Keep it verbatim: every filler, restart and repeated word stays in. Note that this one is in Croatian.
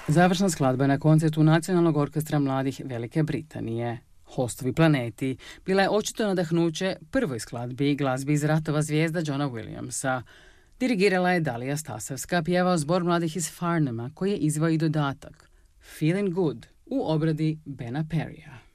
Završna skladba na koncertu Nacionalnog orkestra mladih Velike Britanije. Hostovi planeti bila je očito nadahnuće prvoj skladbi glazbi iz Ratova zvijezda Johna Williamsa. Dirigirala je Dalija Stasavska, pjevao zbor mladih iz Farnhama koji je izveo i dodatak Feeling Good u obradi Bena Perrya.